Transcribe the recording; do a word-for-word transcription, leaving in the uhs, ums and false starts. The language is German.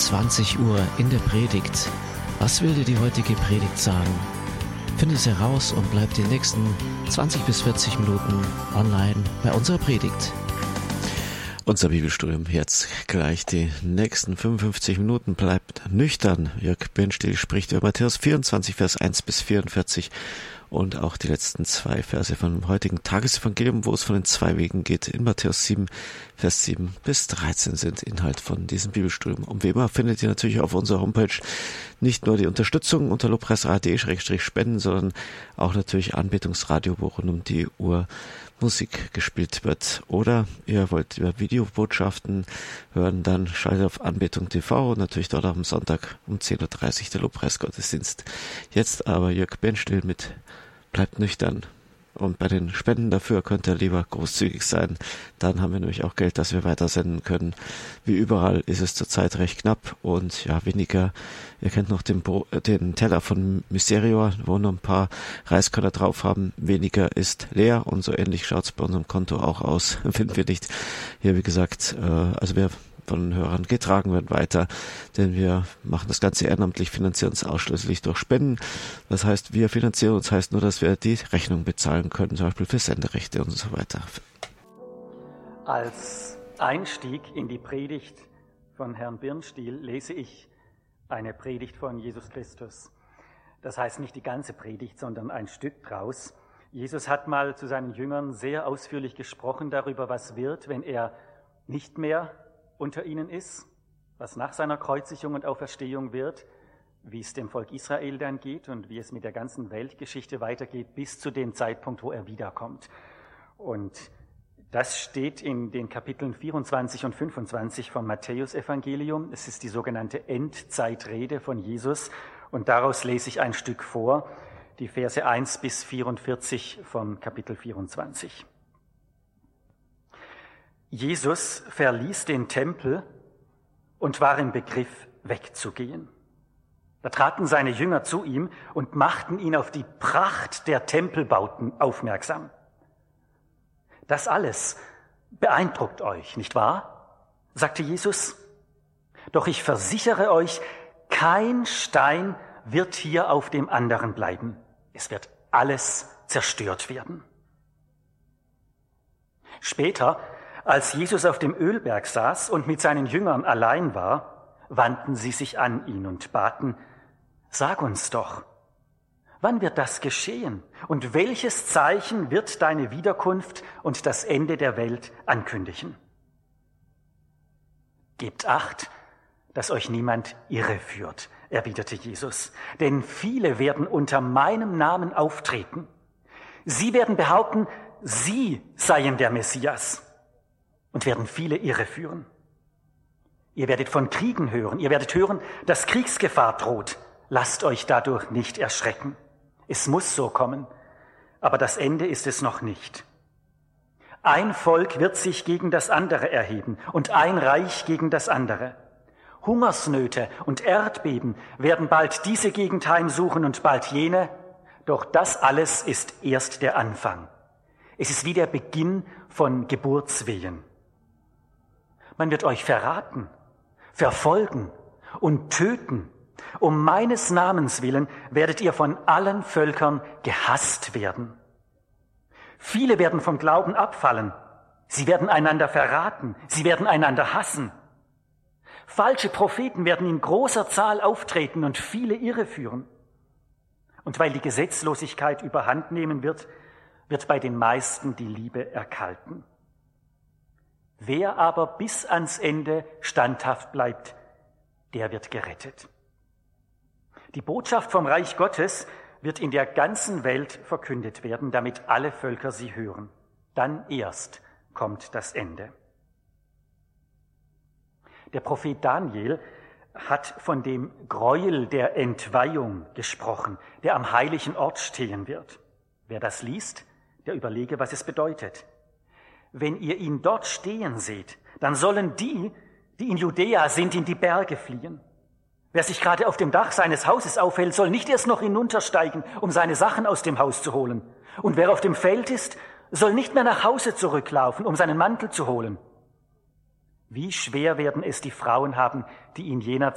zwanzig Uhr in der Predigt. Was will dir die heutige Predigt sagen? Finde es heraus und bleib die nächsten zwanzig bis vierzig Minuten online bei unserer Predigt. Unser Bibelstudium jetzt gleich die nächsten fünfundfünfzig Minuten. Bleibt nüchtern. Jörg Birnstiel spricht über Matthäus vierundzwanzig, Vers eins bis vierundvierzig und auch die letzten zwei Verse vom heutigen Tagesevangelium, wo es von den zwei Wegen geht. In Matthäus sieben, Vers sieben bis dreizehn sind Inhalt von diesem Bibelstudium. Und wie immer findet ihr natürlich auf unserer Homepage nicht nur die Unterstützung unter lobpreisradio punkt de spenden, sondern auch natürlich Anbetungsradio, wo rund um die Uhr Musik gespielt wird. Oder ihr wollt über Videobotschaften hören, dann schaltet auf Anbetung Punkt t v und natürlich dort am Sonntag um zehn Uhr dreißig der Lobpreisgottesdienst. Jetzt aber Jörg Birnstiel mit Bleibt nüchtern. Und bei den Spenden dafür könnt ihr lieber großzügig sein. Dann haben wir nämlich auch Geld, das wir weitersenden können. Wie überall ist es zurzeit recht knapp und ja, weniger. Ihr kennt noch den, Bo- den Teller von Mysterior, wo noch ein paar Reiskörner drauf haben. Weniger ist leer und so ähnlich schaut es bei unserem Konto auch aus. Finden wir nicht. Hier, wie gesagt, äh, also wir von den Hörern getragen werden weiter, denn wir machen das Ganze ehrenamtlich, finanzieren uns ausschließlich durch Spenden. Das heißt, wir finanzieren uns, heißt nur, dass wir die Rechnung bezahlen können, zum Beispiel für Senderechte und so weiter. Als Einstieg in die Predigt von Herrn Birnstiel lese ich eine Predigt von Jesus Christus. Das heißt nicht die ganze Predigt, sondern ein Stück draus. Jesus hat mal zu seinen Jüngern sehr ausführlich gesprochen darüber, was wird, wenn er nicht mehr unter ihnen ist, was nach seiner Kreuzigung und Auferstehung wird, wie es dem Volk Israel dann geht und wie es mit der ganzen Weltgeschichte weitergeht, bis zu dem Zeitpunkt, wo er wiederkommt. Und das steht in den Kapiteln vierundzwanzig und fünfundzwanzig vom Matthäus-Evangelium. Es ist die sogenannte Endzeitrede von Jesus und daraus lese ich ein Stück vor, die Verse eins bis vierundvierzig vom Kapitel vierundzwanzig. Jesus verließ den Tempel und war im Begriff, wegzugehen. Da traten seine Jünger zu ihm und machten ihn auf die Pracht der Tempelbauten aufmerksam. Das alles beeindruckt euch, nicht wahr? Sagte Jesus. Doch ich versichere euch, kein Stein wird hier auf dem anderen bleiben. Es wird alles zerstört werden. Später, als Jesus auf dem Ölberg saß und mit seinen Jüngern allein war, wandten sie sich an ihn und baten, sag uns doch, wann wird das geschehen und welches Zeichen wird deine Wiederkunft und das Ende der Welt ankündigen? Gebt Acht, dass euch niemand irreführt, erwiderte Jesus, denn viele werden unter meinem Namen auftreten. Sie werden behaupten, sie seien der Messias und werden viele irreführen. Ihr werdet von Kriegen hören, ihr werdet hören, dass Kriegsgefahr droht. Lasst euch dadurch nicht erschrecken. Es muss so kommen, aber das Ende ist es noch nicht. Ein Volk wird sich gegen das andere erheben und ein Reich gegen das andere. Hungersnöte und Erdbeben werden bald diese Gegend heimsuchen und bald jene, doch das alles ist erst der Anfang. Es ist wie der Beginn von Geburtswehen. Man wird euch verraten, verfolgen und töten. Um meines Namens willen werdet ihr von allen Völkern gehasst werden. Viele werden vom Glauben abfallen. Sie werden einander verraten. Sie werden einander hassen. Falsche Propheten werden in großer Zahl auftreten und viele irreführen. Und weil die Gesetzlosigkeit überhand nehmen wird, wird bei den meisten die Liebe erkalten. Wer aber bis ans Ende standhaft bleibt, der wird gerettet. Die Botschaft vom Reich Gottes wird in der ganzen Welt verkündet werden, damit alle Völker sie hören. Dann erst kommt das Ende. Der Prophet Daniel hat von dem Gräuel der Entweihung gesprochen, der am heiligen Ort stehen wird. Wer das liest, der überlege, was es bedeutet. Wenn ihr ihn dort stehen seht, dann sollen die, die in Judäa sind, in die Berge fliehen. Wer sich gerade auf dem Dach seines Hauses aufhält, soll nicht erst noch hinuntersteigen, um seine Sachen aus dem Haus zu holen. Und wer auf dem Feld ist, soll nicht mehr nach Hause zurücklaufen, um seinen Mantel zu holen. Wie schwer werden es die Frauen haben, die in jener